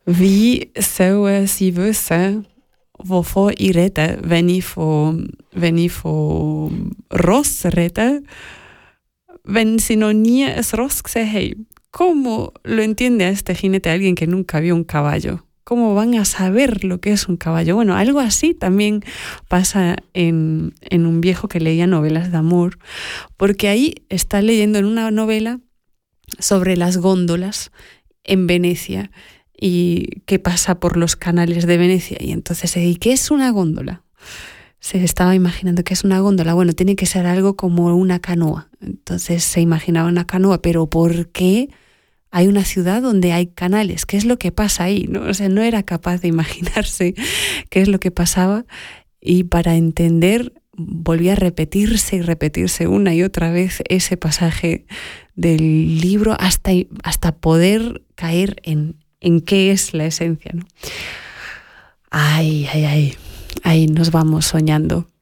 Wie zou Sie wissen, wovon ich rede, wenn ich von Ross rede, wenn Sie noch nie ein Ross gesehen haben? ¿Cómo lo entiende a este jinete alguien que nunca vio un caballo? ¿Cómo van a saber lo que es un caballo? Bueno, algo así también pasa en un viejo que leía novelas de amor, porque ahí está leyendo en una novela sobre las góndolas en Venecia y qué pasa por los canales de Venecia. Y entonces, ¿y qué es una góndola? Se estaba imaginando que es una góndola. Bueno, tiene que ser algo como una canoa. Entonces se imaginaba una canoa, pero ¿por qué hay una ciudad donde hay canales? ¿Qué es lo que pasa ahí? ¿No? O sea, no era capaz de imaginarse qué es lo que pasaba, y para entender volvía a repetirse y repetirse una y otra vez ese pasaje del libro hasta poder caer en qué es la esencia, ¿no? Ay, ahí nos vamos soñando.